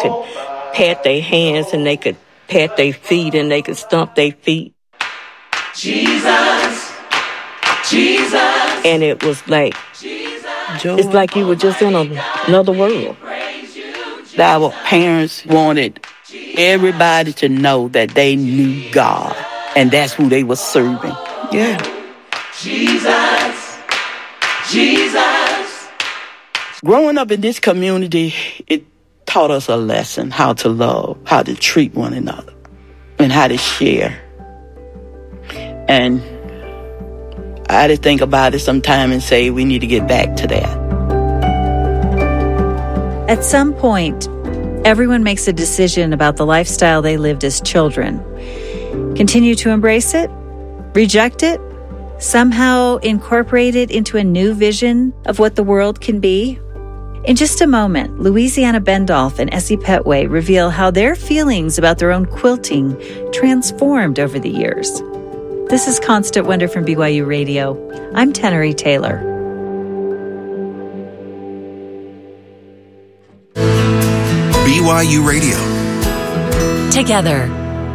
could pat their hands and they could pat their feet and they could stomp their feet. Jesus, Jesus. And it was like, it's like you were just in another world. Our parents wanted everybody to know that they knew God, and that's who they were serving. Yeah. Jesus, Jesus. Growing up in this community, it taught us a lesson, how to love, how to treat one another, and how to share. And I had to think about it sometime and say we need to get back to that. At some point, everyone makes a decision about the lifestyle they lived as children. Continue to embrace it? Reject it? Somehow incorporate it into a new vision of what the world can be? In just a moment, Louisiana Bendolph and Essie Petway reveal how their feelings about their own quilting transformed over the years. This is Constant Wonder from BYU Radio. I'm Tenery Taylor. BYU Radio. Together.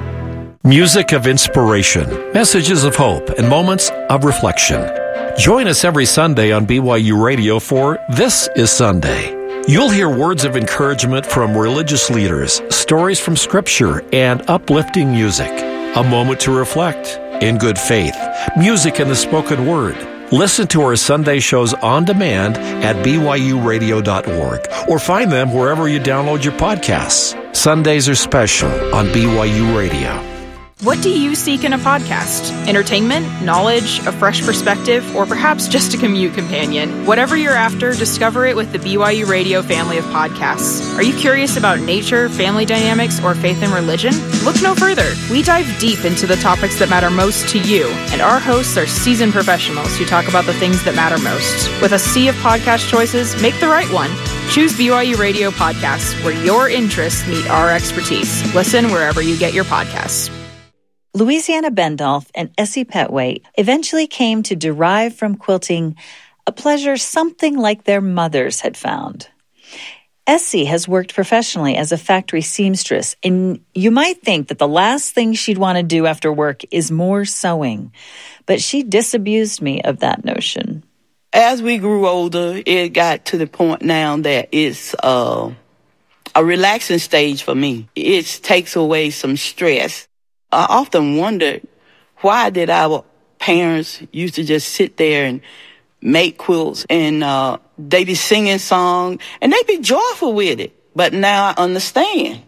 Music of inspiration, messages of hope, and moments of reflection. Join us every Sunday on BYU Radio for This is Sunday. You'll hear words of encouragement from religious leaders, stories from Scripture, and uplifting music. A moment to reflect in good faith, music in the spoken word. Listen to our Sunday shows on demand at BYURadio.org or find them wherever you download your podcasts. Sundays are special on BYU Radio. What do you seek in a podcast? Entertainment, knowledge, a fresh perspective, or perhaps just a commute companion? Whatever you're after, discover it with the BYU Radio family of podcasts. Are you curious about nature, family dynamics, or faith and religion? Look no further. We dive deep into the topics that matter most to you, and our hosts are seasoned professionals who talk about the things that matter most. With a sea of podcast choices, make the right one. Choose BYU Radio Podcasts, where your interests meet our expertise. Listen wherever you get your podcasts. Louisiana Bendolph and Essie Petway eventually came to derive from quilting a pleasure something like their mothers had found. Essie has worked professionally as a factory seamstress, and you might think that the last thing she'd want to do after work is more sewing. But she disabused me of that notion. As we grew older, it got to the point now that it's a relaxing stage for me. It takes away some stress. I often wondered, why did our parents used to just sit there and make quilts and they be singing songs and they be joyful with it. But now I understand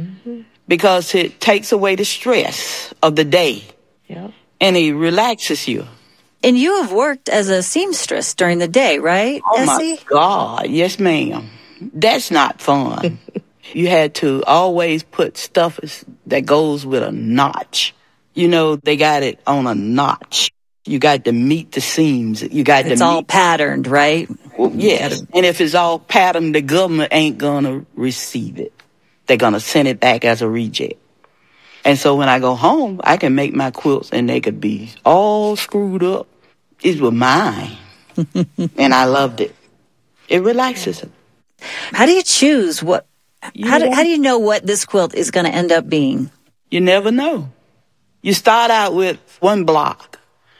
because it takes away the stress of the day and it relaxes you. And you have worked as a seamstress during the day, right, Oh, Essie? my God. Yes, ma'am. That's not fun. You had to always put stuff that goes with a notch. You know, they got it on a notch. You got to meet the seams. It's all patterned, right? Well, yes. And if it's all patterned, the government ain't going to receive it. They're going to send it back as a reject. And so when I go home, I can make my quilts and they could be all screwed up. It was mine. And I loved it. It relaxes them. How do you choose what? How do you know what this quilt is going to end up being? You never know. You start out with one block.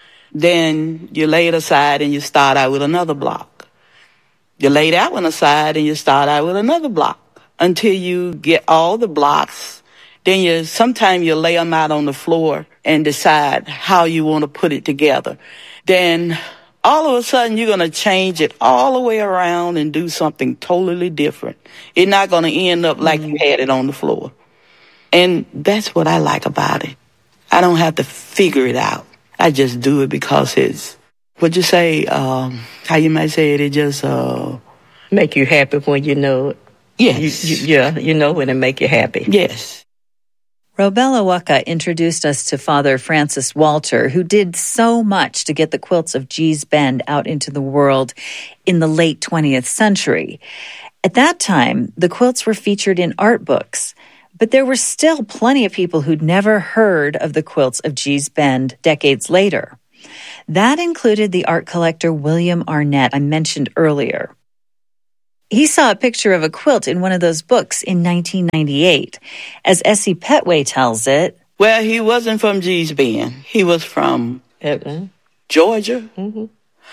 Then you lay it aside and you start out with another block. You lay that one aside and you start out with another block until you get all the blocks. Then sometimes you lay them out on the floor and decide how you want to put it together. Then all of a sudden, you're going to change it all the way around and do something totally different. It's not going to end up like you had it on the floor. And that's what I like about it. I don't have to figure it out. I just do it because it's, what'd you say, how you might say it just... Make you happy when you know it. Yes. You know when it make you happy. Yes. Robella Waka introduced us to Father Francis Walter, who did so much to get the quilts of Gee's Bend out into the world in the late 20th century. At that time, the quilts were featured in art books, but there were still plenty of people who'd never heard of the quilts of Gee's Bend decades later. That included the art collector William Arnett I mentioned earlier. He saw a picture of a quilt in one of those books in 1998. As Essie Petway tells it, well, he wasn't from Gee's Bend. He was from Atlanta, Georgia. Mm-hmm.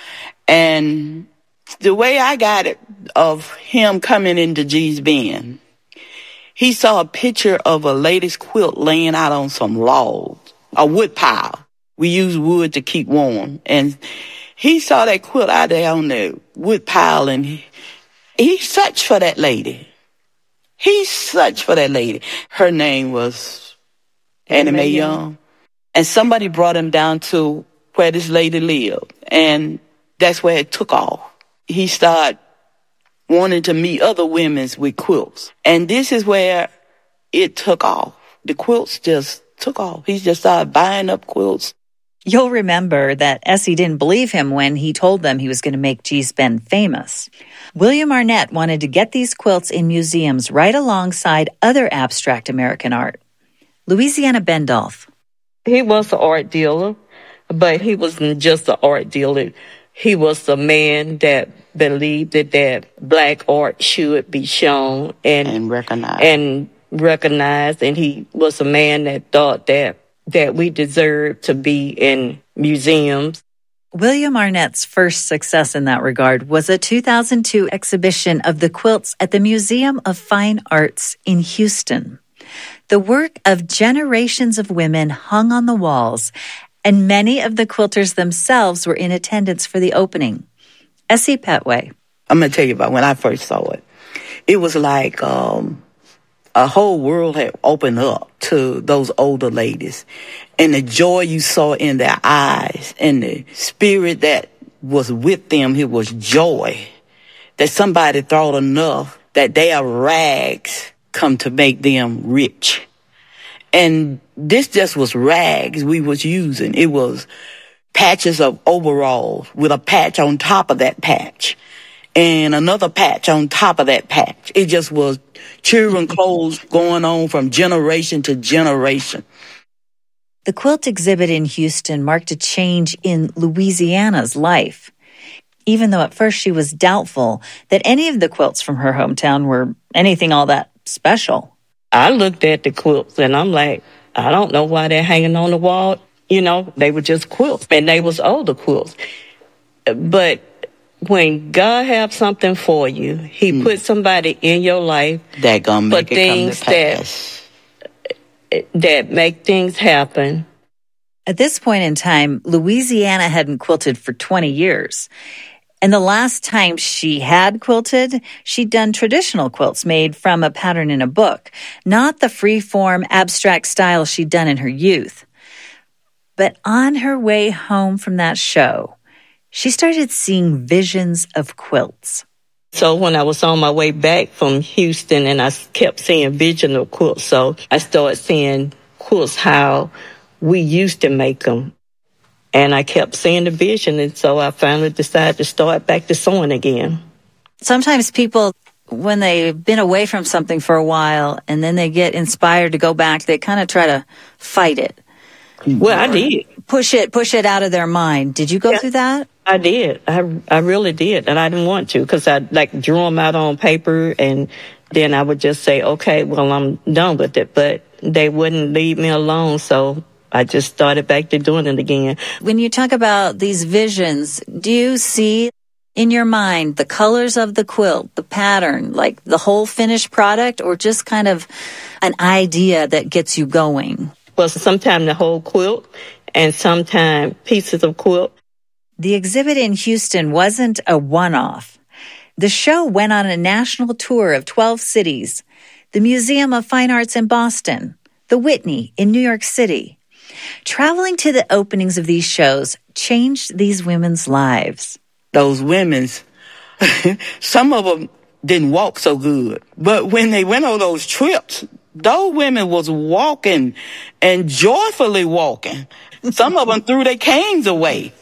And the way I got it of him coming into Gee's Bend, he saw a picture of a lady's quilt laying out on some logs, a wood pile. We use wood to keep warm. And he saw that quilt out there on the wood pile, and he searched for that lady. He searched for that lady. Her name was Annie Mae Young. And somebody brought him down to where this lady lived. And that's where it took off. He started wanting to meet other women with quilts. And this is where it took off. The quilts just took off. He just started buying up quilts. You'll remember that Essie didn't believe him when he told them he was going to make Gee's Bend famous. William Arnett wanted to get these quilts in museums right alongside other abstract American art. Louisiana Bendolph. He was an art dealer, but he wasn't just an art dealer. He was a man that believed that black art should be shown and recognized. And he was a man that thought that we deserved to be in museums. William Arnett's first success in that regard was a 2002 exhibition of the quilts at the Museum of Fine Arts in Houston. The work of generations of women hung on the walls, and many of the quilters themselves were in attendance for the opening. Essie Petway. I'm going to tell you about when I first saw it. It was like a whole world had opened up to those older ladies. And the joy you saw in their eyes and the spirit that was with them, it was joy. That somebody thought enough that their rags come to make them rich. And this just was rags we was using. It was patches of overalls with a patch on top of that patch and another patch on top of that patch. It just was children clothes going on from generation to generation. The quilt exhibit in Houston marked a change in Louisiana's life, even though at first she was doubtful that any of the quilts from her hometown were anything all that special. I looked at the quilts and I'm like, I don't know why they're hanging on the wall. You know, they were just quilts, and they was older quilts. But when God have something for you, he put somebody in your life that gonna make it come to pass. That make things happen. At this point in time, Louisiana hadn't quilted for 20 years. And the last time she had quilted, she'd done traditional quilts made from a pattern in a book, not the free-form abstract style she'd done in her youth. But on her way home from that show, she started seeing visions of quilts. So when I was on my way back from Houston and I kept seeing vision of quilts, so I started seeing quilts how we used to make them. And I kept seeing the vision, and so I finally decided to start back to sewing again. Sometimes people, when they've been away from something for a while and then they get inspired to go back, they kind of try to fight it. Well, I did. Push it out of their mind. Did you go through that? I did. I really did. And I didn't want to, because I drew them out on paper, and then I would just say, okay, well, I'm done with it. But they wouldn't leave me alone, so I just started back to doing it again. When you talk about these visions, do you see in your mind the colors of the quilt, the pattern, like the whole finished product, or just kind of an idea that gets you going? Well, sometimes the whole quilt and sometimes pieces of quilt. The exhibit in Houston wasn't a one-off. The show went on a national tour of 12 cities, the Museum of Fine Arts in Boston, the Whitney in New York City. Traveling to the openings of these shows changed these women's lives. Those women's, some of them didn't walk so good. But when they went on those trips, those women was walking and joyfully walking. Some of them threw their canes away.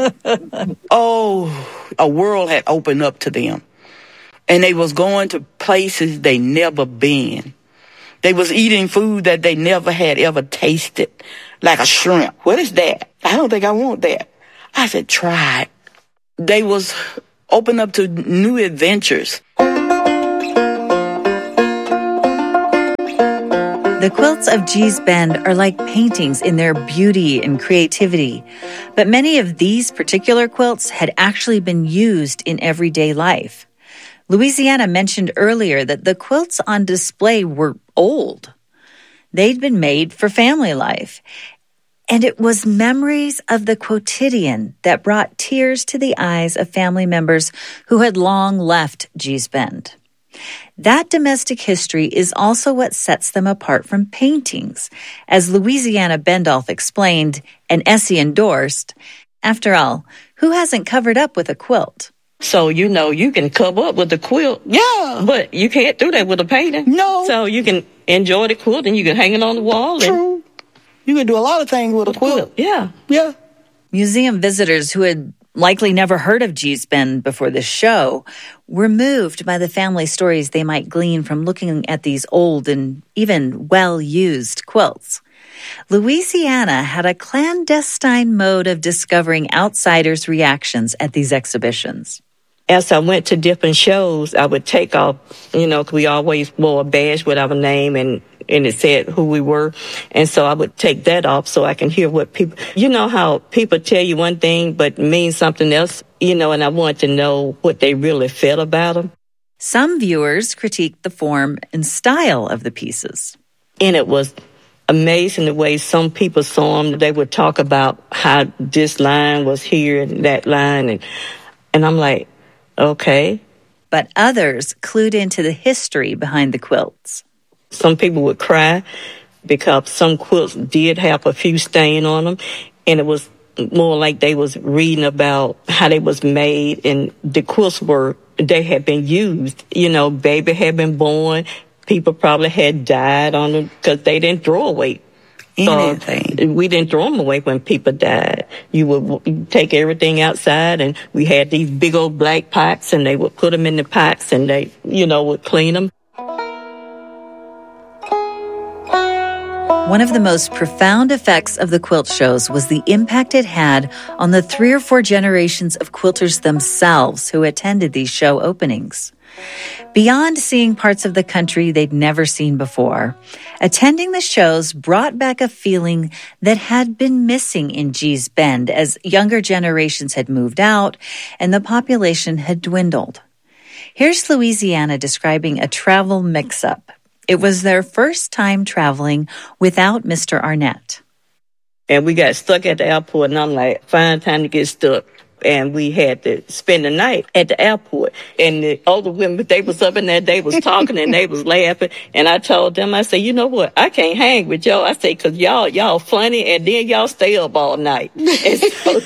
Oh, a world had opened up to them. And they was going to places they never been. They was eating food that they never had ever tasted, like a shrimp. What is that? I don't think I want that. I said, try it. They was open up to new adventures. The quilts of Gee's Bend are like paintings in their beauty and creativity, but many of these particular quilts had actually been used in everyday life. Louisiana mentioned earlier that the quilts on display were old. They'd been made for family life, and it was memories of the quotidian that brought tears to the eyes of family members who had long left Gee's Bend. That domestic history is also what sets them apart from paintings, as Louisiana Bendolph explained and Essie endorsed. After all, who hasn't covered up with a quilt? So, you can cover up with a quilt. Yeah. But you can't do that with a painting. No. So you can enjoy the quilt and you can hang it on the wall. True. You can do a lot of things with a quilt. Yeah. Yeah. Museum visitors who had likely never heard of Gee's Bend before this show were moved by the family stories they might glean from looking at these old and even well-used quilts. Louisiana had a clandestine mode of discovering outsiders' reactions at these exhibitions. As I went to different shows, I would take off, 'cause we always wore a badge with our name and it said who we were. And so I would take that off so I can hear what people, how people tell you one thing but mean something else, and I wanted to know what they really felt about them. Some viewers critiqued the form and style of the pieces. And it was amazing the way some people saw them. They would talk about how this line was here and that line. And I'm like, okay. But others clued into the history behind the quilts. Some people would cry because some quilts did have a few stain on them, and it was more like they was reading about how they was made, and the quilts they had been used. Baby had been born. People probably had died on them because they didn't throw away anything. We didn't throw them away when people died. You would take everything outside, and we had these big old black pots, and they would put them in the pots, and they, would clean them. One of the most profound effects of the quilt shows was the impact it had on the 3 or 4 generations of quilters themselves who attended these show openings. Beyond seeing parts of the country they'd never seen before, attending the shows brought back a feeling that had been missing in Gee's Bend as younger generations had moved out and the population had dwindled. Here's Louisiana describing a travel mix-up. It was their first time traveling without Mr. Arnett. And we got stuck at the airport, and I'm like, fine time to get stuck. And we had to spend the night at the airport. And the older women, they was up in there, they was talking and they was laughing. And I told them, I said, you know what? I can't hang with y'all. I say, because y'all funny, and then y'all stay up all night. And so,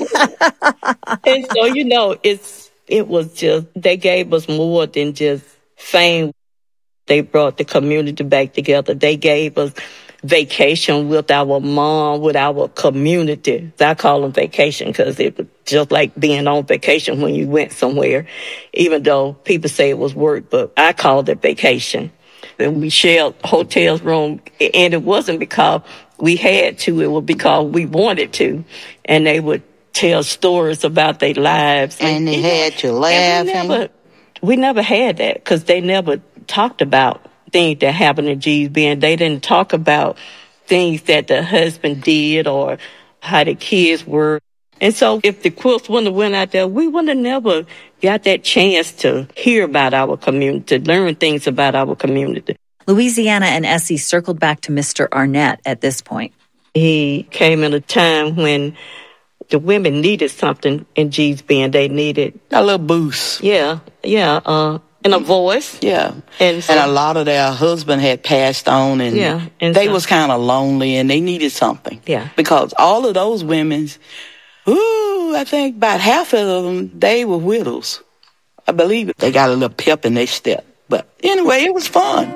it was just, they gave us more than just fame. They brought the community back together. They gave us vacation with our mom, with our community. I call them vacation because it was just like being on vacation when you went somewhere, even though people say it was work, but I called it vacation. And we shared hotels room, and it wasn't because we had to, it was because we wanted to. And they would tell stories about their lives. And they had you laughing. We never had that because they never talked about things that happened in Gee's Bend. They didn't talk about things that the husband did or how the kids were. And so if the quilts wouldn't have went out there, we would have never got that chance to hear about our community, to learn things about our community. Louisiana and Essie circled back to Mr. Arnett at this point. He came in a time when the women needed something in Gee's Bend. They needed a little boost. Yeah. And a voice. Yeah. And a lot of their husband had passed on, and they was kind of lonely, and they needed something. Yeah. Because all of those women, I think about half of them, they were widows. I believe it. They got a little pep in their step. But anyway, it was fun.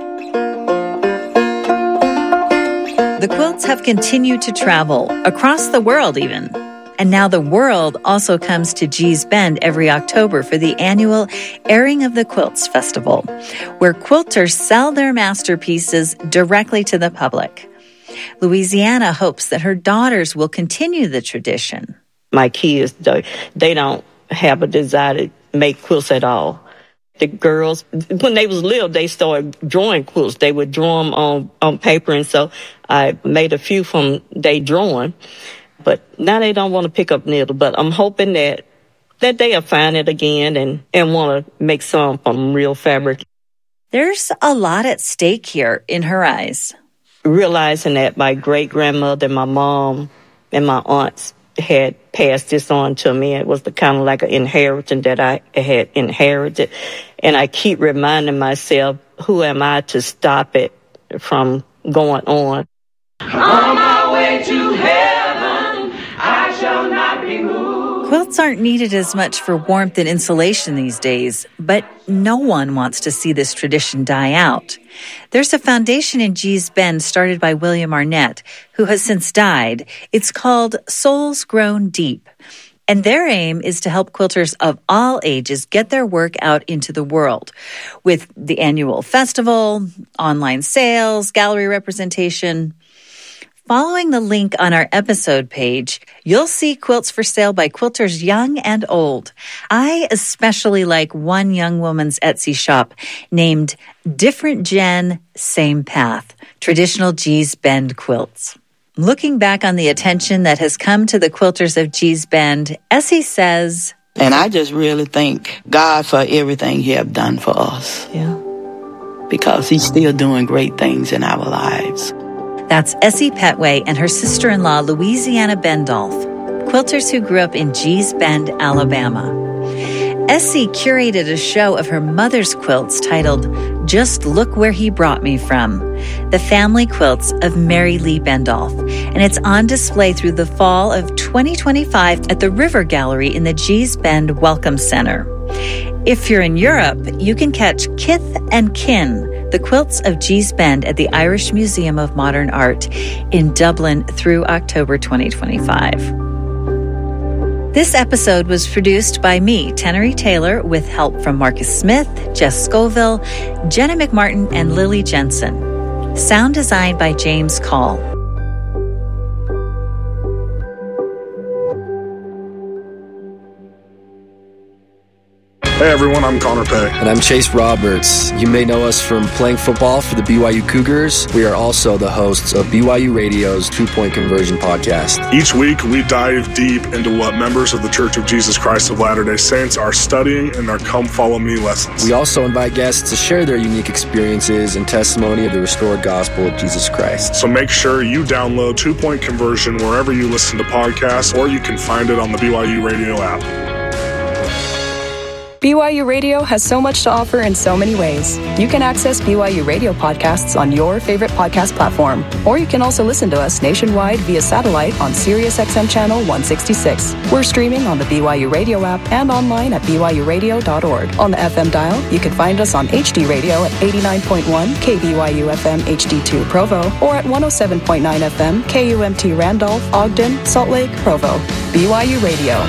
The quilts have continued to travel across the world even. And now the world also comes to Gee's Bend every October for the annual Airing of the Quilts Festival, where quilters sell their masterpieces directly to the public. Louisiana hopes that her daughters will continue the tradition. My kids, they don't have a desire to make quilts at all. The girls, when they was little, they started drawing quilts. They would draw them on paper, and so I made a few from they drawing. But now they don't want to pick up needle. But I'm hoping that they'll find it again and want to make some from real fabric. There's a lot at stake here in her eyes. Realizing that my great-grandmother, my mom, and my aunts had passed this on to me. It was the kind of like an inheritance that I had inherited. And I keep reminding myself, who am I to stop it from going on? On my way to heaven, I shall not be moved. Quilts aren't needed as much for warmth and insulation these days, but no one wants to see this tradition die out. There's a foundation in Gee's Bend started by William Arnett, who has since died. It's called Souls Grown Deep. And their aim is to help quilters of all ages get their work out into the world with the annual festival, online sales, gallery representation. Following the link on our episode page, you'll see quilts for sale by quilters young and old. I especially like one young woman's Etsy shop named Different Gen, Same Path, Traditional Gee's Bend Quilts. Looking back on the attention that has come to the quilters of Gee's Bend, Essie says, And I just really thank God for everything he have done for us. Yeah. Because he's still doing great things in our lives. That's Essie Petway and her sister-in-law, Louisiana Bendolph, quilters who grew up in Gee's Bend, Alabama. Essie curated a show of her mother's quilts titled Just Look Where He Brought Me From, the family quilts of Mary Lee Bendolph, and it's on display through the fall of 2025 at the River Gallery in the Gee's Bend Welcome Center. If you're in Europe, you can catch Kith and Kin, the quilts of Gee's Bend at the Irish Museum of Modern Art in Dublin through October 2025. This episode was produced by me, Tenery Taylor, with help from Marcus Smith, Jess Scoville, Jenna McMartin, and Lily Jensen. Sound designed by James Call. Hey everyone, I'm Connor Pay. And I'm Chase Roberts. You may know us from playing football for the BYU Cougars. We are also the hosts of BYU Radio's 2-Point Conversion podcast. Each week, we dive deep into what members of the Church of Jesus Christ of Latter-day Saints are studying in their Come Follow Me lessons. We also invite guests to share their unique experiences and testimony of the restored gospel of Jesus Christ. So make sure you download 2-Point Conversion wherever you listen to podcasts, or you can find it on the BYU Radio app. BYU Radio has so much to offer in so many ways. You can access BYU Radio podcasts on your favorite podcast platform, or you can also listen to us nationwide via satellite on SiriusXM Channel 166. We're streaming on the BYU Radio app and online at byuradio.org. On the FM dial, you can find us on HD Radio at 89.1 KBYU FM HD2 Provo, or at 107.9 FM KUMT Randolph, Ogden, Salt Lake, Provo. BYU Radio.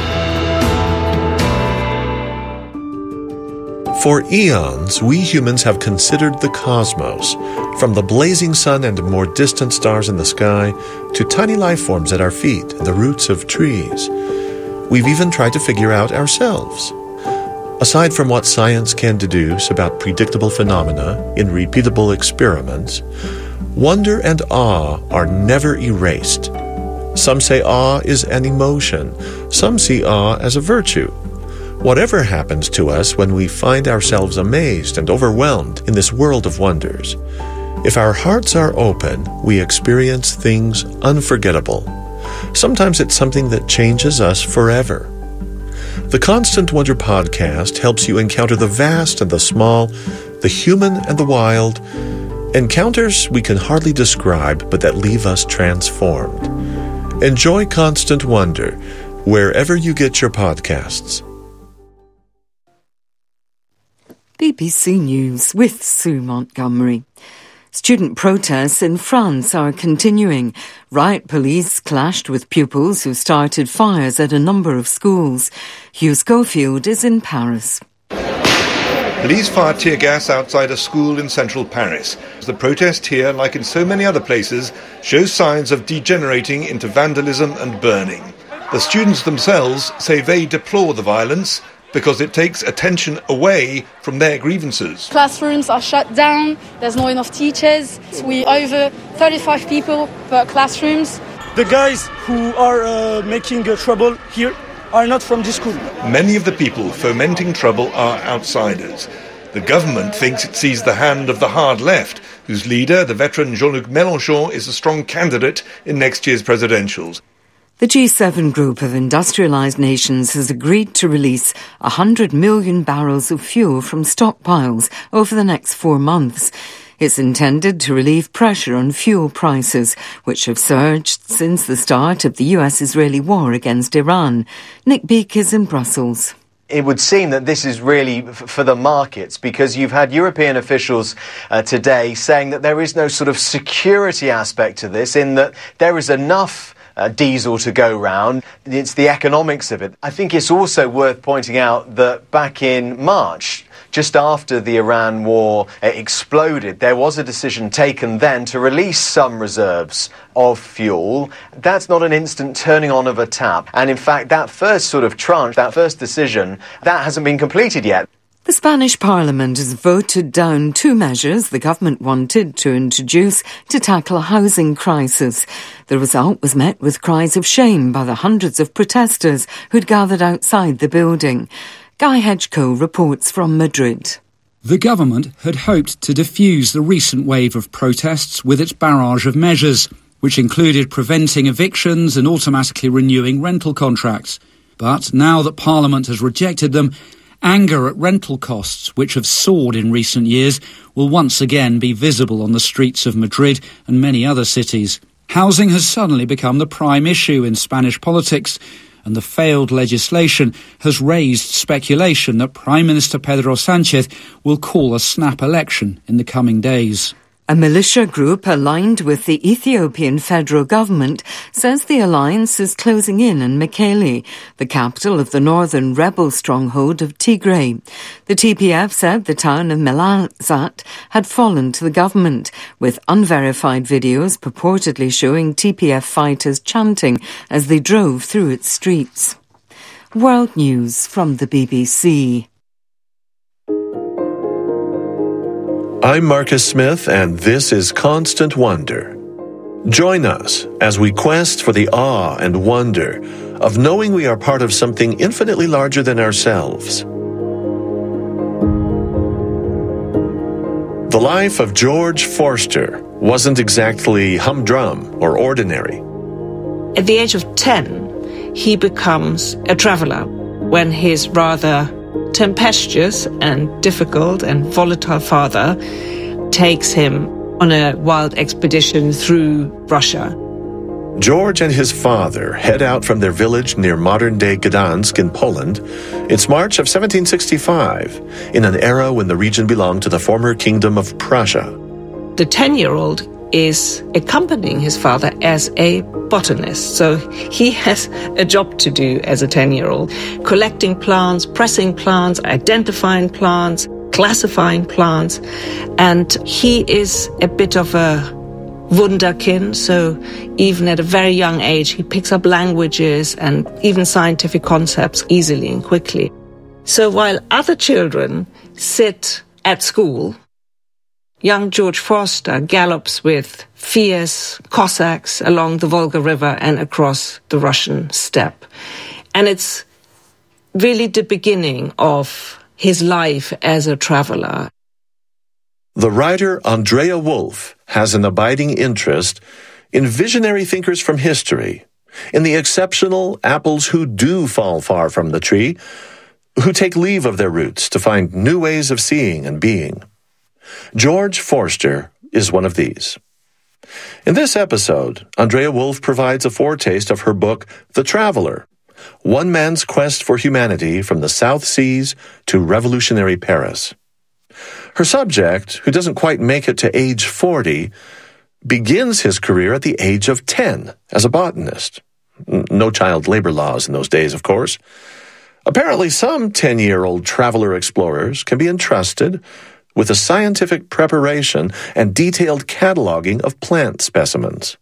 For eons, we humans have considered the cosmos, from the blazing sun and more distant stars in the sky to tiny life forms at our feet and the roots of trees. We've even tried to figure out ourselves. Aside from what science can deduce about predictable phenomena in repeatable experiments, wonder and awe are never erased. Some say awe is an emotion. Some see awe as a virtue. Whatever happens to us when we find ourselves amazed and overwhelmed in this world of wonders, if our hearts are open, we experience things unforgettable. Sometimes it's something that changes us forever. The Constant Wonder podcast helps you encounter the vast and the small, the human and the wild, encounters we can hardly describe but that leave us transformed. Enjoy Constant Wonder wherever you get your podcasts. BBC News with Sue Montgomery. Student protests in France are continuing. Riot police clashed with pupils who started fires at a number of schools. Hugh Schofield is in Paris. Police fired tear gas outside a school in central Paris. The protest here, like in so many other places, shows signs of degenerating into vandalism and burning. The students themselves say they deplore the violence, because it takes attention away from their grievances. Classrooms are shut down, there's not enough teachers. We over 35 people per classrooms. The guys who are making trouble here are not from this school. Many of the people fomenting trouble are outsiders. The government thinks it sees the hand of the hard left, whose leader, the veteran Jean-Luc Mélenchon, is a strong candidate in next year's presidentials. The G7 group of industrialised nations has agreed to release 100 million barrels of fuel from stockpiles over the next 4 months. It's intended to relieve pressure on fuel prices, which have surged since the start of the US-Israeli war against Iran. Nick Beake is in Brussels. It would seem that this is really for the markets, because you've had European officials today saying that there is no sort of security aspect to this, in that there is enough diesel to go round. It's the economics of it. I think it's also worth pointing out that back in March, just after the Iran war exploded, there was a decision taken then to release some reserves of fuel. That's not an instant turning on of a tap. And in fact, that first sort of tranche, that first decision, that hasn't been completed yet. The Spanish Parliament has voted down 2 measures the government wanted to introduce to tackle a housing crisis. The result was met with cries of shame by the hundreds of protesters who'd gathered outside the building. Guy Hedgecoe reports from Madrid. The government had hoped to defuse the recent wave of protests with its barrage of measures, which included preventing evictions and automatically renewing rental contracts. But now that Parliament has rejected them, anger at rental costs, which have soared in recent years, will once again be visible on the streets of Madrid and many other cities. Housing has suddenly become the prime issue in Spanish politics, and the failed legislation has raised speculation that Prime Minister Pedro Sánchez will call a snap election in the coming days. A militia group aligned with the Ethiopian federal government says the alliance is closing in on Mekele, the capital of the northern rebel stronghold of Tigray. The TPF said the town of Melazat had fallen to the government, with unverified videos purportedly showing TPF fighters chanting as they drove through its streets. World News from the BBC. I'm Marcus Smith, and this is Constant Wonder. Join us as we quest for the awe and wonder of knowing we are part of something infinitely larger than ourselves. The life of George Forster wasn't exactly humdrum or ordinary. At the age of 10, he becomes a traveler when his rather tempestuous and difficult and volatile father takes him on a wild expedition through Russia. George and his father head out from their village near modern-day Gdansk in Poland. It's March of 1765, in an era when the region belonged to the former Kingdom of Prussia. The 10-year-old is accompanying his father as a botanist. So he has a job to do as a 10-year-old, collecting plants, pressing plants, identifying plants, classifying plants. And he is a bit of a wunderkind, so even at a very young age, he picks up languages and even scientific concepts easily and quickly. So while other children sit at school, young George Forster gallops with fierce Cossacks along the Volga River and across the Russian steppe. And it's really the beginning of his life as a traveler. The writer Andrea Wolf has an abiding interest in visionary thinkers from history, in the exceptional apples who do fall far from the tree, who take leave of their roots to find new ways of seeing and being. George Forster is one of these. In this episode, Andrea Wolf provides a foretaste of her book, The Traveler, One Man's Quest for Humanity from the South Seas to Revolutionary Paris. Her subject, who doesn't quite make it to age 40, begins his career at the age of 10 as a botanist. No child labor laws in those days, of course. Apparently, some 10-year-old traveler explorers can be entrusted with a scientific preparation and detailed cataloging of plant specimens.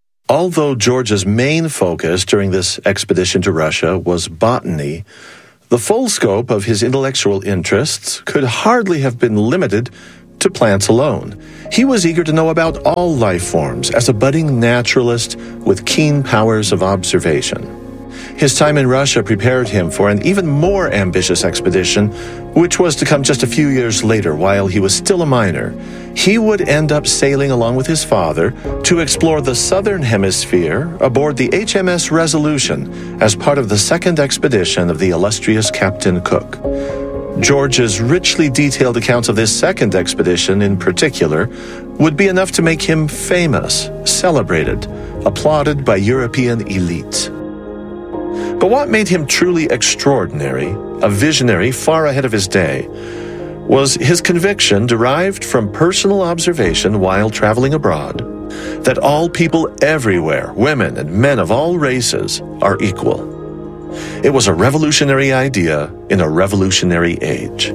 Although George's main focus during this expedition to Russia was botany, The full scope of his intellectual interests could hardly have been limited to plants alone. He was eager to know about all life forms as a budding naturalist with keen powers of observation. His time in Russia prepared him for an even more ambitious expedition, which was to come just a few years later while he was still a minor. He would end up sailing along with his father to explore the southern hemisphere aboard the HMS Resolution as part of the second expedition of the illustrious Captain Cook. George's richly detailed accounts of this second expedition in particular would be enough to make him famous, celebrated, applauded by European elites. But what made him truly extraordinary, a visionary far ahead of his day, was his conviction derived from personal observation while traveling abroad, that all people everywhere, women and men of all races, are equal. It was a revolutionary idea in a revolutionary age.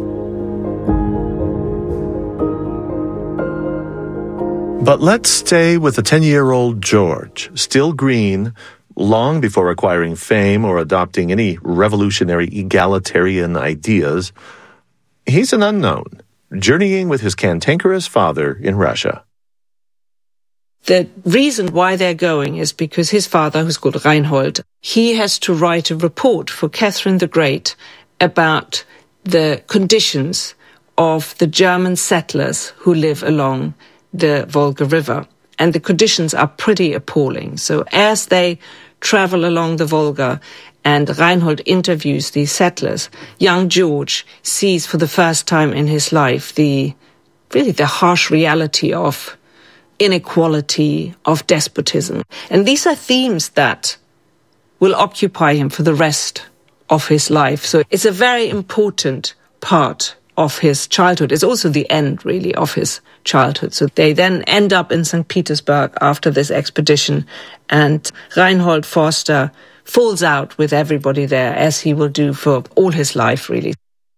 But let's stay with the 10-year-old George, still green, long before acquiring fame or adopting any revolutionary egalitarian ideas. He's an unknown, journeying with his cantankerous father in Russia. The reason why they're going is because his father, who's called Reinhold, he has to write a report for Catherine the Great about the conditions of the German settlers who live along the Volga River. And the conditions are pretty appalling. So as they travel along the Volga and Reinhold interviews these settlers, young George sees for the first time in his life the harsh reality of inequality, of despotism. And these are themes that will occupy him for the rest of his life. So it's a very important part of his childhood. It's also the end, really, of his childhood. So they then end up in St. Petersburg after this expedition, and Reinhold Forster falls out with everybody there, as he will do for all his life, really.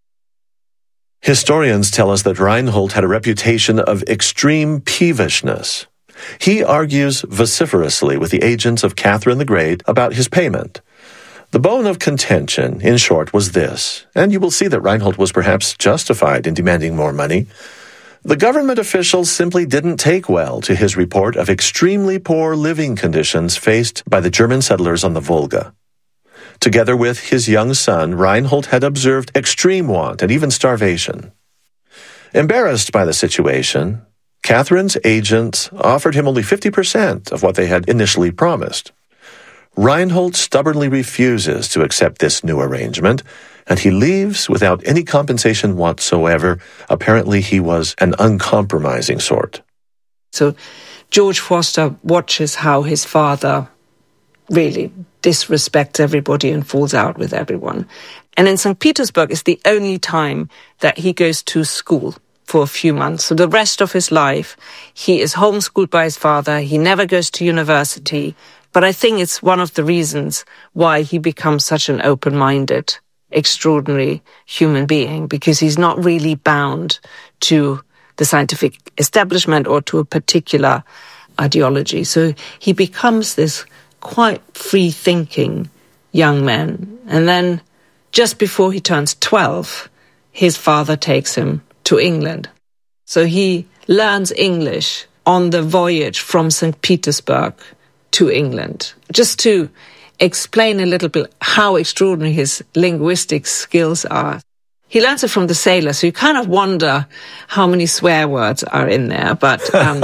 Historians tell us that Reinhold had a reputation of extreme peevishness. He argues vociferously with the agents of Catherine the Great about his payment. The bone of contention, in short, was this, and you will see that Reinhold was perhaps justified in demanding more money. The government officials simply didn't take well to his report of extremely poor living conditions faced by the German settlers on the Volga. Together with his young son, Reinhold had observed extreme want and even starvation. Embarrassed by the situation, Catherine's agents offered him only 50% of what they had initially promised. Reinhold stubbornly refuses to accept this new arrangement, and he leaves without any compensation whatsoever. Apparently, he was an uncompromising sort. So George Forster watches how his father really disrespects everybody and falls out with everyone. And in St. Petersburg is the only time that he goes to school for a few months. So the rest of his life, he is homeschooled by his father. He never goes to university. But I think it's one of the reasons why he becomes such an open-minded, extraordinary human being, because he's not really bound to the scientific establishment or to a particular ideology. So he becomes this quite free-thinking young man. And then just before he turns 12, his father takes him to England. So he learns English on the voyage from St. Petersburg to England. Just to explain a little bit how extraordinary his linguistic skills are. He learns it from the sailors, so you kind of wonder how many swear words are in there. But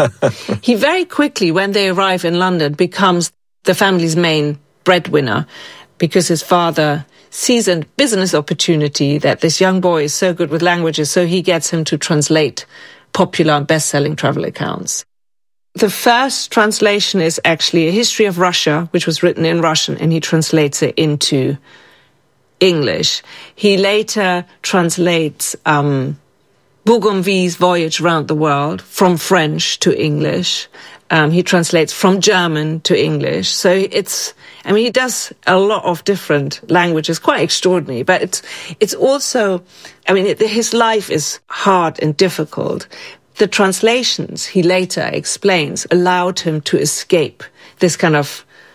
he very quickly, when they arrive in London, becomes the family's main breadwinner, because his father sees a business opportunity that this young boy is so good with languages, so he gets him to translate popular and best-selling travel accounts. The first translation is actually a history of Russia, which was written in Russian, and he translates it into English. He later translates Bougainville's voyage around the world from French to English. He translates from German to English. So he does a lot of different languages, quite extraordinary. But it's also, his life is hard and difficult. The translations, he later explains, allowed him to escape this kind of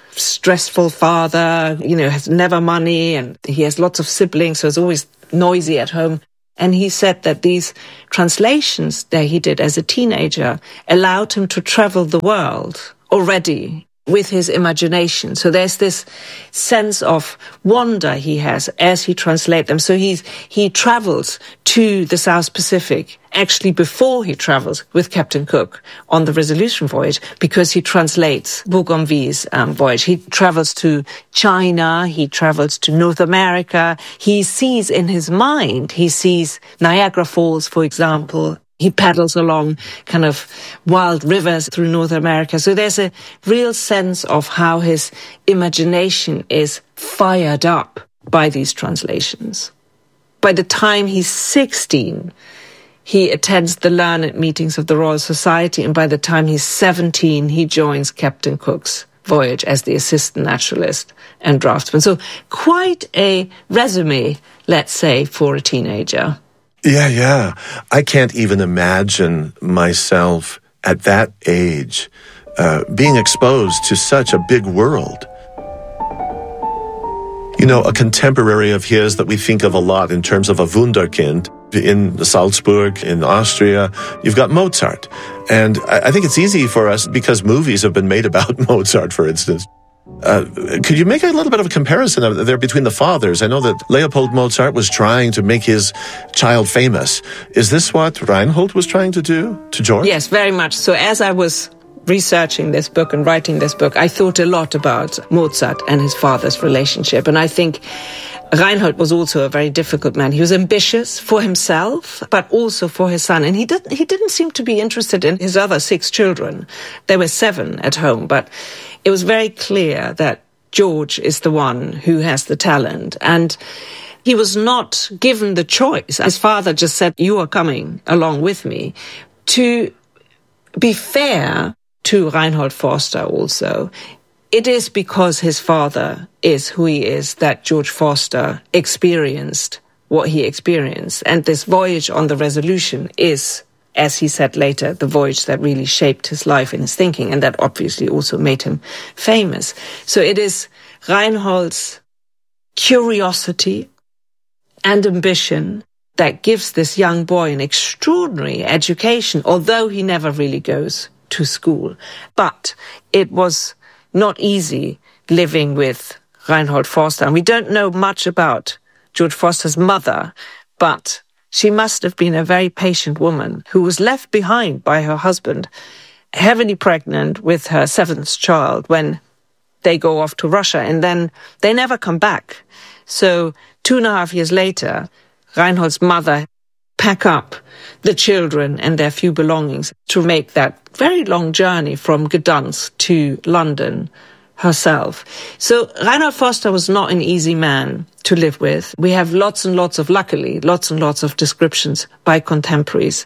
stressful father, has never money, and he has lots of siblings, so it's always noisy at home. And he said that these translations that he did as a teenager allowed him to travel the world already with his imagination. So there's this sense of wonder he has as he translates them. So he travels to the South Pacific actually before he travels with Captain Cook on the Resolution voyage, because he translates Bougainville's voyage. He travels to China, he travels to North America. He sees in his mind, he sees Niagara Falls, for example. He paddles along kind of wild rivers through North America. So there's a real sense of how his imagination is fired up by these translations. By the time he's 16, he attends the learned meetings of the Royal Society, and by the time he's 17, he joins Captain Cook's voyage as the assistant naturalist and draftsman. So quite a resume, let's say, for a teenager. Yeah. I can't even imagine myself at that age being exposed to such a big world. A contemporary of his that we think of a lot in terms of a Wunderkind in Salzburg, in Austria, you've got Mozart. And I think it's easy for us because movies have been made about Mozart, for instance. Could you make a little bit of a comparison there between the fathers? I know that Leopold Mozart was trying to make his child famous. Is this what Reinhold was trying to do to George? Yes, very much. So as I was researching this book and writing this book, I thought a lot about Mozart and his father's relationship. And I think Reinhold was also a very difficult man. He was ambitious for himself, but also for his son. And he didn't seem to be interested in his other 6 children. There were 7 at home, but it was very clear that George is the one who has the talent. And he was not given the choice. His father just said, "You are coming along with me." To be fair to Reinhold Forster also, it is because his father is who he is that George Forster experienced what he experienced. And this voyage on the Resolution is, as he said later, the voyage that really shaped his life and his thinking, and that obviously also made him famous. So it is Reinhold's curiosity and ambition that gives this young boy an extraordinary education, although he never really goes to school. But it was not easy living with Reinhold Forster. And we don't know much about George Forster's mother, but she must have been a very patient woman who was left behind by her husband, heavily pregnant with her 7th child when they go off to Russia, and then they never come back. So 2.5 years later, Reinhold's mother pack up the children and their few belongings to make that very long journey from Gdansk to London herself. So Reinhold Forster was not an easy man to live with. We have lots and lots of descriptions by contemporaries.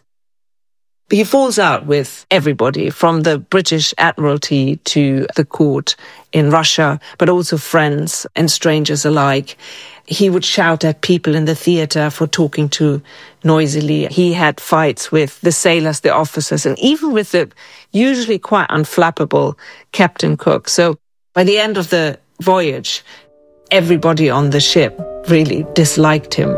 He falls out with everybody, from the British Admiralty to the court in Russia, but also friends and strangers alike. He would shout at people in the theatre for talking too noisily. He had fights with the sailors, the officers, and even with the usually quite unflappable Captain Cook. So by the end of the voyage, everybody on the ship really disliked him.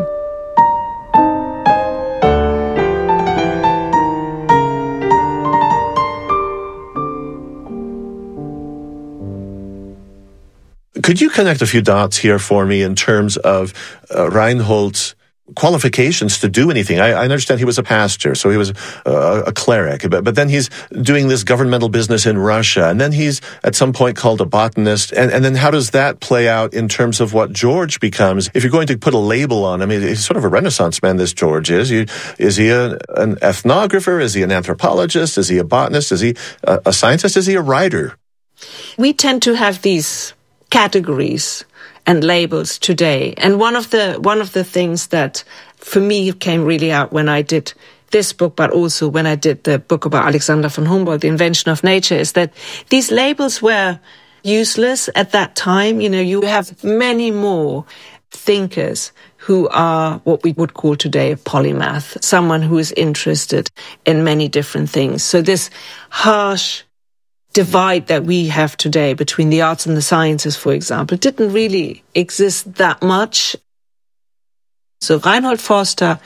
Could you connect a few dots here for me in terms of Reinhold's qualifications to do anything? I understand he was a pastor, so he was a cleric, but then he's doing this governmental business in Russia, and then he's at some point called a botanist, and then how does that play out in terms of what George becomes? If you're going to put a label on him, he's sort of a Renaissance man, this George is. Is he an ethnographer? Is he an anthropologist? Is he a botanist? Is he a scientist? Is he a writer? We tend to have these categories and labels today. And one of the things that for me came really out when I did this book, but also when I did the book about Alexander von Humboldt, The Invention of Nature, is that these labels were useless at that time. You know, you have many more thinkers who are what we would call today a polymath, someone who is interested in many different things. So this harsh divide that we have today between the arts and the sciences, for example, didn't really exist that much. So Reinhold Forster,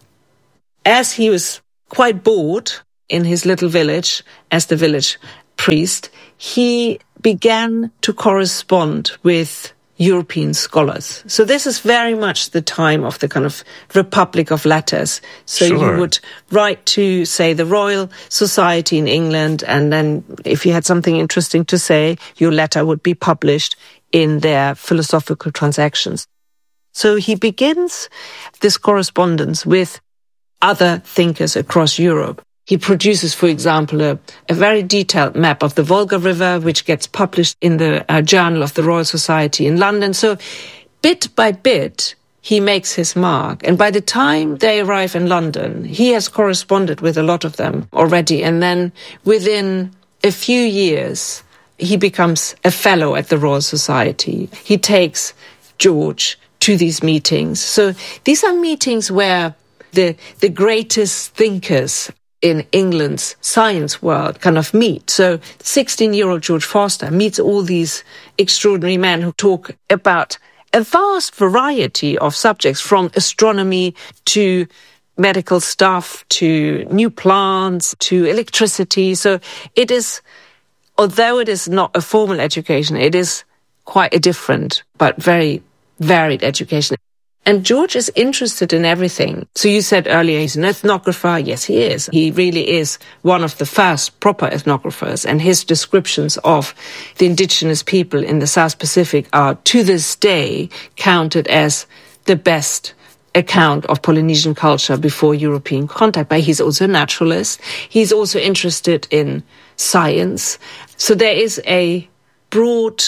as he was quite bored in his little village as the village priest, he began to correspond with European scholars. So this is very much the time of the kind of Republic of Letters. So Sure. you would write to, say, the Royal Society in England, and then if you had something interesting to say, your letter would be published in their Philosophical Transactions. So he begins this correspondence with other thinkers across Europe. He produces, for example, a very detailed map of the Volga River, which gets published in the Journal of the Royal Society in London. So bit by bit, he makes his mark. And by the time they arrive in London, he has corresponded with a lot of them already. And then within a few years, he becomes a fellow at the Royal Society. He takes George to these meetings. So these are meetings where the greatest thinkers in England's science world kind of meet. So 16-year-old George Forster meets all these extraordinary men who talk about a vast variety of subjects, from astronomy to medical stuff, to new plants, to electricity. So it is, although it is not a formal education, it is quite a different but very varied education. And George is interested in everything. So you said earlier he's an ethnographer. Yes, he is. He really is one of the first proper ethnographers. And his descriptions of the indigenous people in the South Pacific are, to this day, counted as the best account of Polynesian culture before European contact. But he's also a naturalist. He's also interested in science. So there is a broad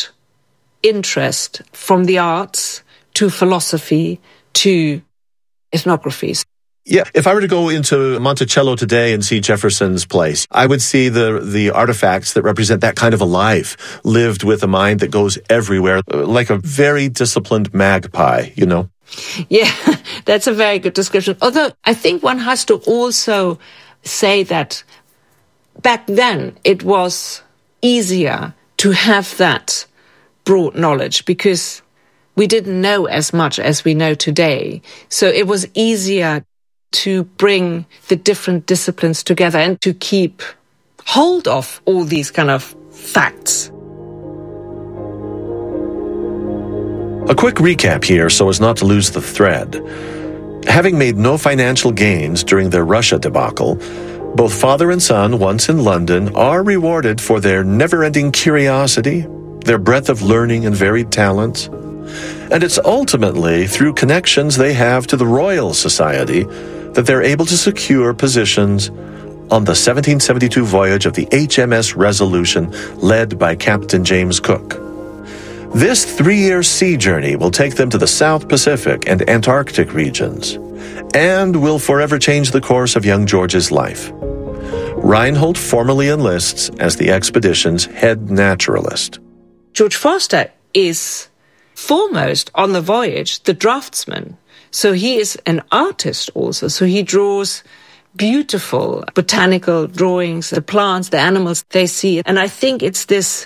interest from the arts to philosophy, to ethnography. Yeah, if I were to go into Monticello today and see Jefferson's place, I would see the artifacts that represent that kind of a life, lived with a mind that goes everywhere, like a very disciplined magpie, you know? Yeah, that's a very good description. Although I think one has to also say that back then it was easier to have that broad knowledge because we didn't know as much as we know today. So it was easier to bring the different disciplines together and to keep hold of all these kind of facts. A quick recap here so as not to lose the thread. Having made no financial gains during their Russia debacle, both father and son, once in London, are rewarded for their never-ending curiosity, their breadth of learning and varied talents. And it's ultimately through connections they have to the Royal Society that they're able to secure positions on the 1772 voyage of the HMS Resolution, led by Captain James Cook. This 3-year sea journey will take them to the South Pacific and Antarctic regions, and will forever change the course of young George's life. Reinhold formally enlists as the expedition's head naturalist. George Forster is foremost on the voyage the draftsman. So he is an artist also. So he draws beautiful botanical drawings, the plants, the animals they see. And I think it's this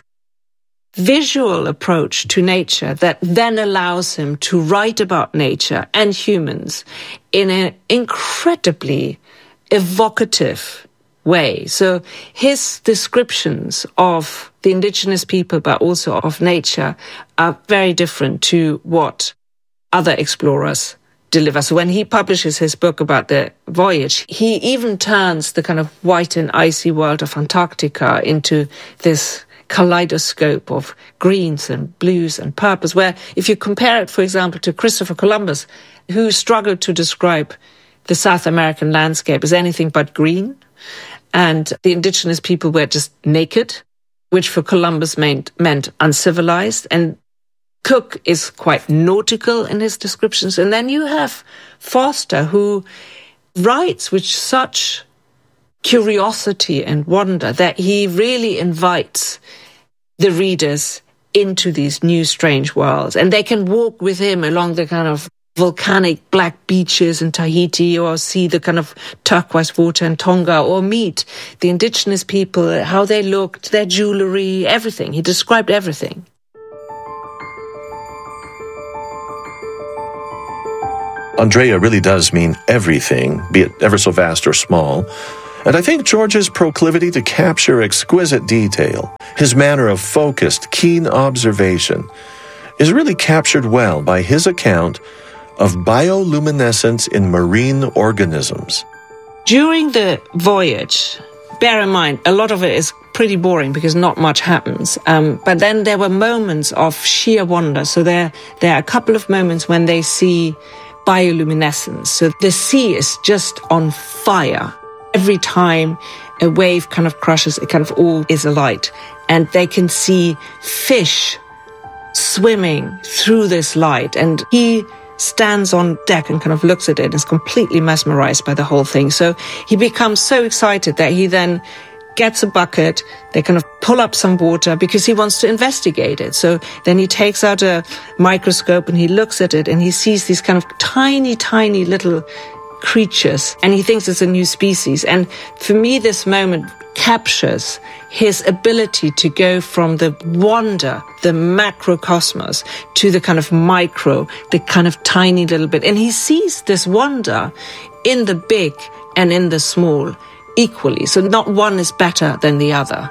visual approach to nature that then allows him to write about nature and humans in an incredibly evocative way. So his descriptions of the indigenous people, but also of nature, are very different to what other explorers deliver. So when he publishes his book about the voyage, he even turns the kind of white and icy world of Antarctica into this kaleidoscope of greens and blues and purples, where if you compare it, for example, to Christopher Columbus, who struggled to describe the South American landscape as anything but green, and the indigenous people were just naked, which for Columbus meant uncivilized. And Cook is quite nautical in his descriptions. And then you have Forster, who writes with such curiosity and wonder that he really invites the readers into these new strange worlds. And they can walk with him along the kind of volcanic black beaches in Tahiti, or see the kind of turquoise water in Tonga, or meet the indigenous people, how they looked, their jewelry, everything. He described everything. Andrea really does mean everything, be it ever so vast or small. And I think George's proclivity to capture exquisite detail, his manner of focused, keen observation, is really captured well by his account of bioluminescence in marine organisms. During the voyage, bear in mind, a lot of it is pretty boring because not much happens. But then there were moments of sheer wonder. So there are a couple of moments when they see bioluminescence. So the sea is just on fire. Every time a wave kind of crushes, it kind of all is alight. And they can see fish swimming through this light. And he stands on deck and kind of looks at it and is completely mesmerized by the whole thing. So he becomes so excited that he then gets a bucket, they kind of pull up some water because he wants to investigate it. So then he takes out a microscope and he looks at it and he sees these kind of tiny, tiny little creatures and he thinks it's a new species. And for me, this moment captures his ability to go from the wonder, the macrocosmos, to the kind of micro, the kind of tiny little bit. And he sees this wonder in the big and in the small equally. So not one is better than the other.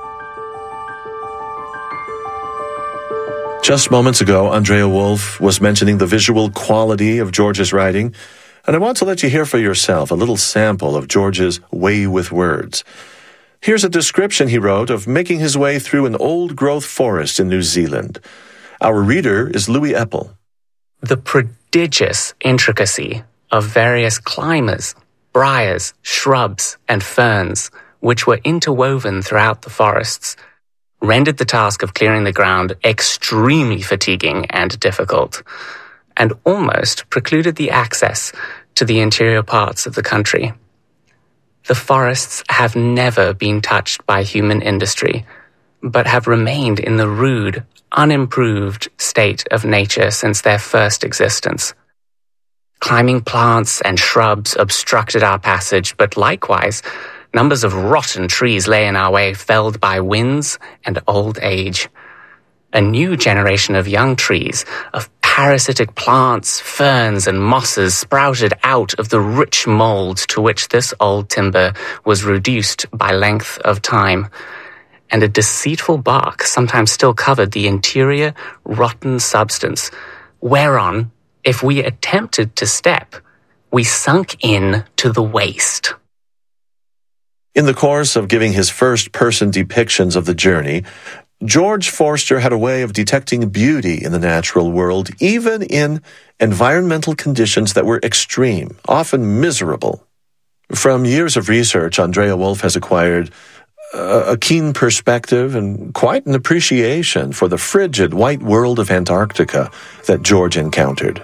Just moments ago, Andrea Wulf was mentioning the visual quality of George's writing, and I want to let you hear for yourself a little sample of George's way with words. Here's a description he wrote of making his way through an old-growth forest in New Zealand. Our reader is Louis Eppel. The prodigious intricacy of various climbers, briars, shrubs, and ferns, which were interwoven throughout the forests, rendered the task of clearing the ground extremely fatiguing and difficult, and almost precluded the access to the interior parts of the country. The forests have never been touched by human industry, but have remained in the rude, unimproved state of nature since their first existence. Climbing plants and shrubs obstructed our passage, but likewise, numbers of rotten trees lay in our way, felled by winds and old age. A new generation of young trees, of parasitic plants, ferns, and mosses sprouted out of the rich mold to which this old timber was reduced by length of time, and a deceitful bark sometimes still covered the interior, rotten substance, whereon, if we attempted to step, we sunk in to the waist. In the course of giving his first-person depictions of the journey, George Forster had a way of detecting beauty in the natural world, even in environmental conditions that were extreme, often miserable. From years of research, Andrea Wulf has acquired a keen perspective and quite an appreciation for the frigid white world of Antarctica that George encountered.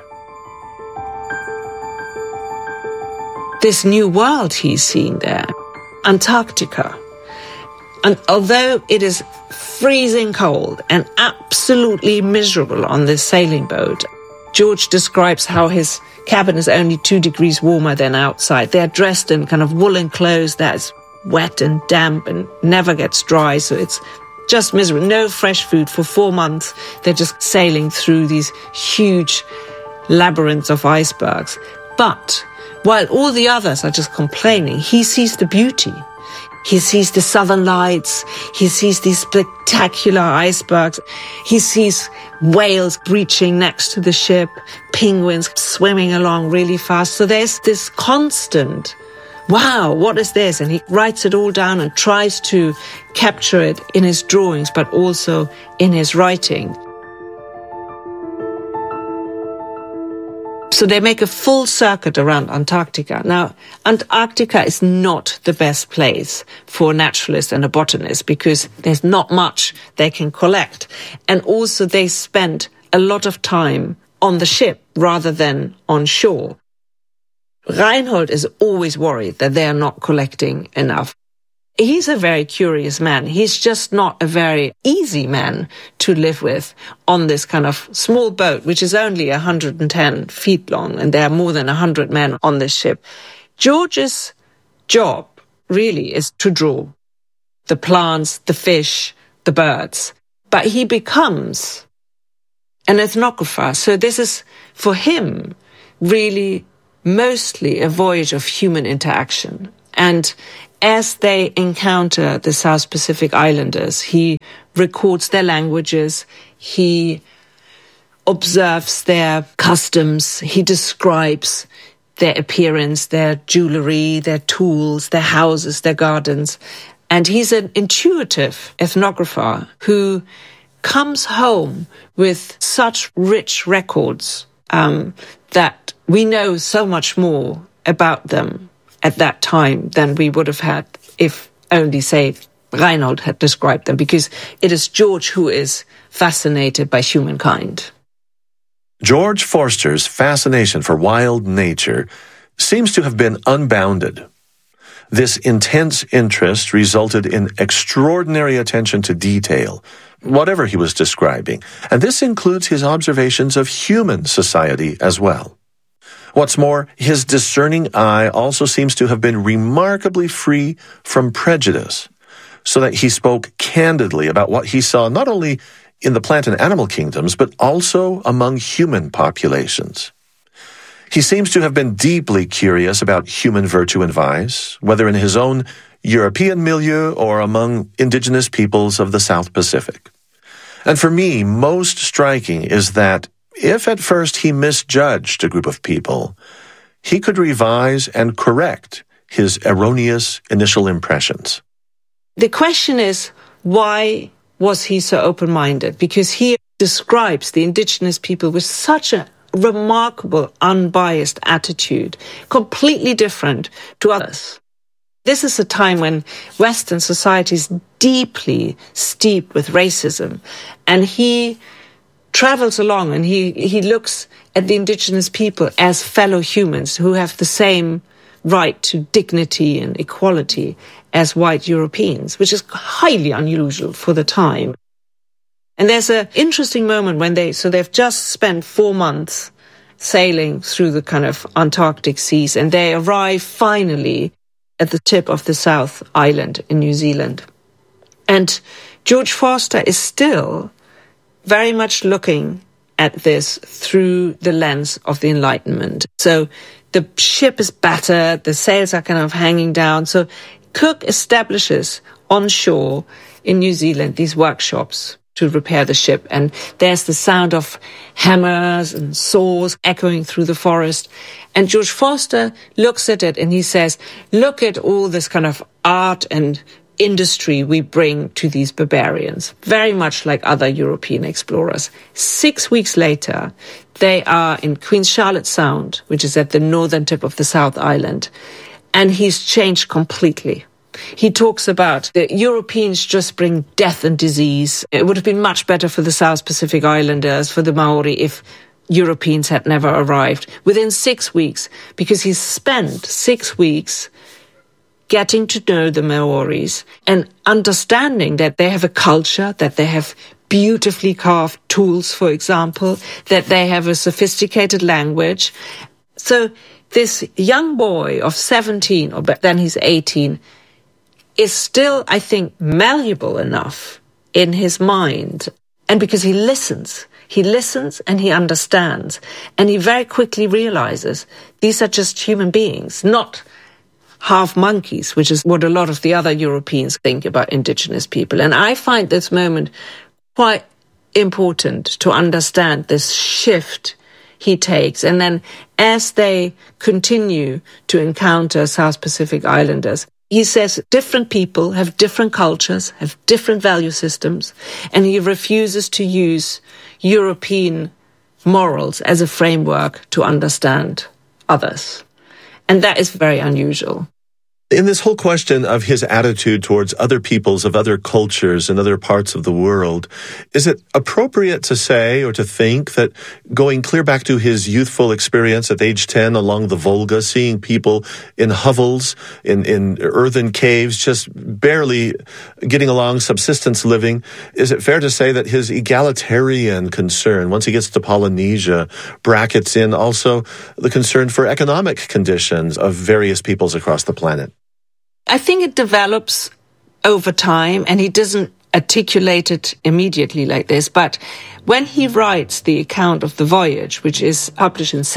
This new world he's seen there, Antarctica. And although it is freezing cold and absolutely miserable on this sailing boat, George describes how his cabin is only 2 degrees warmer than outside. They're dressed in kind of woolen clothes that's wet and damp and never gets dry, so it's just miserable. No fresh food for 4 months. They're just sailing through these huge labyrinths of icebergs. But while all the others are just complaining, he sees the beauty. He sees the southern lights. He sees these spectacular icebergs. He sees whales breaching next to the ship, penguins swimming along really fast. So there's this constant, wow, what is this? And he writes it all down and tries to capture it in his drawings, but also in his writing. So they make a full circuit around Antarctica. Now, Antarctica is not the best place for a naturalist and a botanist because there's not much they can collect. And also they spent a lot of time on the ship rather than on shore. Reinhold is always worried that they are not collecting enough. He's a very curious man. He's just not a very easy man to to live with on this kind of small boat, which is only 110 feet long, and there are more than 100 men on this ship. George's job really is to draw the plants, the fish, the birds. But he becomes an ethnographer. So this is, for him, really mostly a voyage of human interaction. And as they encounter the South Pacific Islanders, he records their languages, he observes their customs, he describes their appearance, their jewelry, their tools, their houses, their gardens. And he's an intuitive ethnographer who comes home with such rich records that we know so much more about them at that time than we would have had if only, say, Reinhold had described them, because it is George who is fascinated by humankind. George Forster's fascination for wild nature seems to have been unbounded. This intense interest resulted in extraordinary attention to detail, whatever he was describing, and this includes his observations of human society as well. What's more, his discerning eye also seems to have been remarkably free from prejudice, so that he spoke candidly about what he saw not only in the plant and animal kingdoms, but also among human populations. He seems to have been deeply curious about human virtue and vice, whether in his own European milieu or among indigenous peoples of the South Pacific. And for me, most striking is that if at first he misjudged a group of people, he could revise and correct his erroneous initial impressions. The question is, why was he so open-minded? Because he describes the indigenous people with such a remarkable, unbiased attitude, completely different to others. This is a time when Western society is deeply steeped with racism, and he travels along and he looks at the indigenous people as fellow humans who have the same right to dignity and equality as white Europeans, which is highly unusual for the time. And there's an interesting moment when they've just spent 4 months sailing through the kind of Antarctic seas, and they arrive finally at the tip of the South Island in New Zealand. And George Forster is still very much looking at this through the lens of the Enlightenment. So the ship is battered, the sails are kind of hanging down. So Cook establishes on shore in New Zealand these workshops to repair the ship. And there's the sound of hammers and saws echoing through the forest. And George Forster looks at it and he says, look at all this kind of art and industry we bring to these barbarians, very much like other European explorers. 6 weeks later, they are in Queen Charlotte Sound, which is at the northern tip of the South Island, and he's changed completely. He talks about the Europeans just bring death and disease. It would have been much better for the South Pacific Islanders, for the Maori, if Europeans had never arrived. Within 6 weeks, because he's spent 6 weeks getting to know the Maoris and understanding that they have a culture, that they have beautifully carved tools, for example, that they have a sophisticated language. So this young boy of 17, or then he's 18, is still, I think, malleable enough in his mind. And because he listens and he understands. And he very quickly realizes these are just human beings, not half monkeys, which is what a lot of the other Europeans think about indigenous people. And I find this moment quite important to understand this shift he takes. And then as they continue to encounter South Pacific Islanders, he says different people have different cultures, have different value systems, and he refuses to use European morals as a framework to understand others. And that is very unusual. In this whole question of his attitude towards other peoples of other cultures and other parts of the world, is it appropriate to say or to think that going clear back to his youthful experience at age 10 along the Volga, seeing people in hovels, in earthen caves, just barely getting along, subsistence living, is it fair to say that his egalitarian concern, once he gets to Polynesia, brackets in also the concern for economic conditions of various peoples across the planet? I think it develops over time, and he doesn't articulate it immediately like this. But when he writes the account of the voyage, which is published in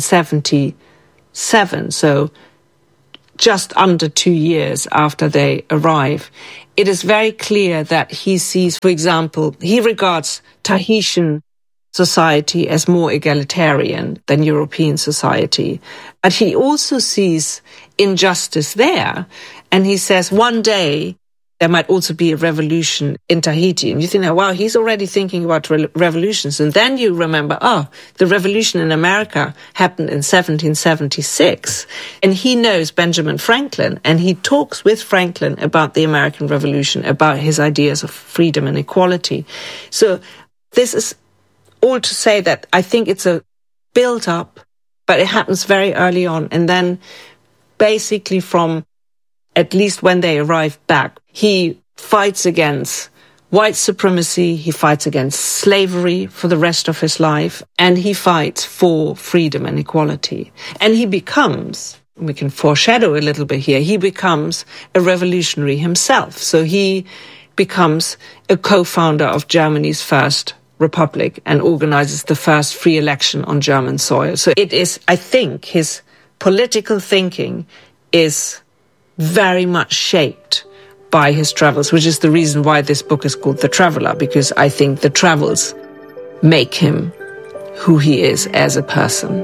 1777, so just under 2 years after they arrive, it is very clear that he sees, for example, he regards Tahitian society as more egalitarian than European society. But he also sees injustice there. And he says one day there might also be a revolution in Tahiti. And you think, wow, he's already thinking about revolutions. And then you remember, the revolution in America happened in 1776. And he knows Benjamin Franklin, and he talks with Franklin about the American Revolution, about his ideas of freedom and equality. So this is all to say that I think it's a build-up, but it happens very early on. And then basically from at least when they arrive back, he fights against white supremacy, he fights against slavery for the rest of his life, and he fights for freedom and equality. And he becomes, we can foreshadow a little bit here, he becomes a revolutionary himself. So he becomes a co-founder of Germany's first republic and organizes the first free election on German soil. So it is, I think, his political thinking is very much shaped by his travels, which is the reason why this book is called The Traveler, because I think the travels make him who he is as a person.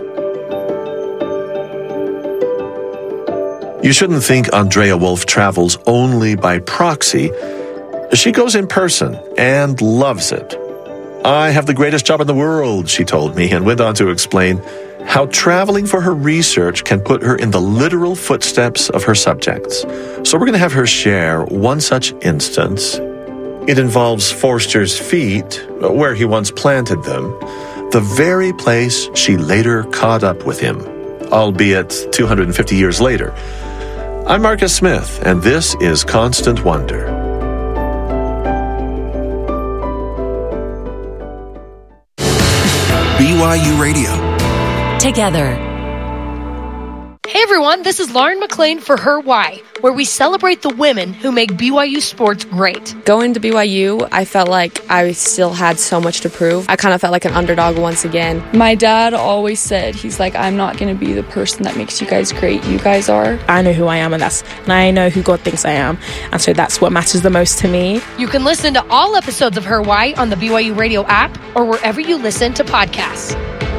You shouldn't think Andrea Wolf travels only by proxy. She goes in person and loves it. I have the greatest job in the world, she told me, and went on to explain how traveling for her research can put her in the literal footsteps of her subjects. So we're going to have her share one such instance. It involves Forster's feet, where he once planted them, the very place she later caught up with him, albeit 250 years later. I'm Marcus Smith, and this is Constant Wonder. BYU Radio. Together. Hey everyone, this is Lauren McLean for Her Why, where we celebrate the women who make BYU sports great. Going to BYU, I felt like I still had so much to prove. I kind of felt like an underdog once again. My dad always said, he's like, I'm not going to be the person that makes you guys great. You guys are. I know who I am, and I know who God thinks I am. And so that's what matters the most to me. You can listen to all episodes of Her Why on the BYU Radio app or wherever you listen to podcasts.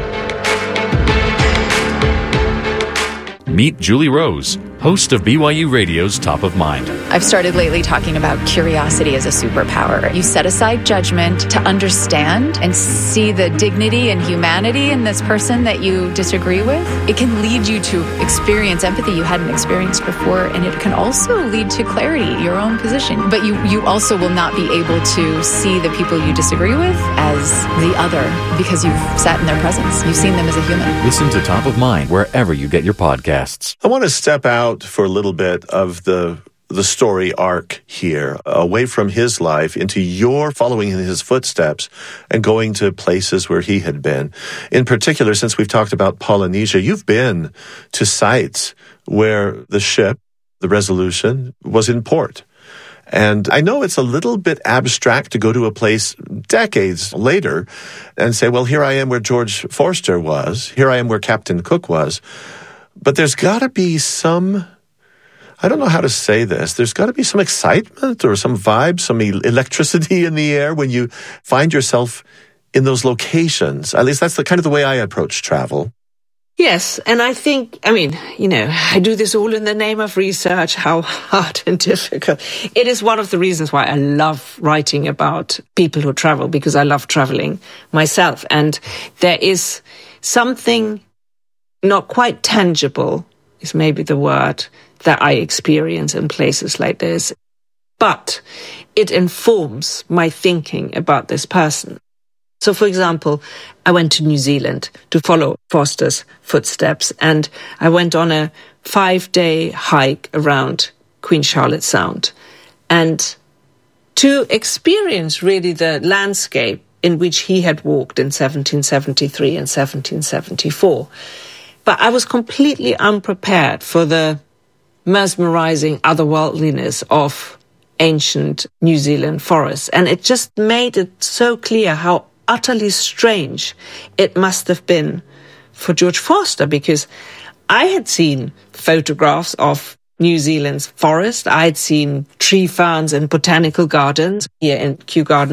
Meet Julie Rose, host of BYU Radio's Top of Mind. I've started lately talking about curiosity as a superpower. You set aside judgment to understand and see the dignity and humanity in this person that you disagree with. It can lead you to experience empathy you hadn't experienced before, and it can also lead to clarity, your own position. But you also will not be able to see the people you disagree with as the other because you've sat in their presence. You've seen them as a human. Listen to Top of Mind wherever you get your podcasts. I want to step out for a little bit of the story arc here, away from his life into your following in his footsteps and going to places where he had been. In particular, since we've talked about Polynesia, you've been to sites where the ship, the Resolution, was in port. And I know it's a little bit abstract to go to a place decades later and say, well, here I am where George Forster was. Here I am where Captain Cook was. But there's got to be some, I don't know how to say this, there's got to be some excitement or some vibe, some electricity in the air when you find yourself in those locations. At least that's the kind of the way I approach travel. Yes, and I think, I do this all in the name of research, how hard and difficult. It is one of the reasons why I love writing about people who travel, because I love traveling myself. And there is something not quite tangible, is maybe the word, that I experience in places like this. But it informs my thinking about this person. So, for example, I went to New Zealand to follow Foster's footsteps, and I went on a 5-day hike around Queen Charlotte Sound. And to experience really the landscape in which he had walked in 1773 and 1774. But I was completely unprepared for the mesmerizing otherworldliness of ancient New Zealand forests. And it just made it so clear how utterly strange it must have been for George Foster, because I had seen photographs of New Zealand's forest. I had seen tree ferns in botanical gardens here in Kew Gardens